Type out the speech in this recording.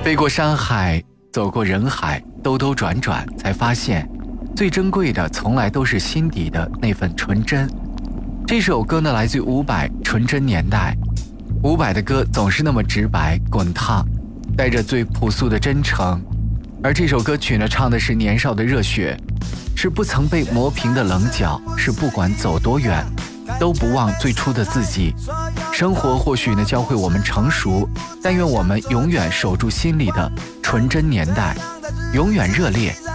飞过山海，走过人海，兜兜转转，才发现最珍贵的从来都是心底的那份纯真。这首歌呢，来自于伍佰《纯真年代》。伍佰的歌总是那么直白滚烫，带着最朴素的真诚，而这首歌曲呢，唱的是年少的热血，是不曾被磨平的棱角，是不管走多远都不忘最初的自己。生活或许呢教会我们成熟，但愿我们永远守住心里的纯真年代，永远热烈，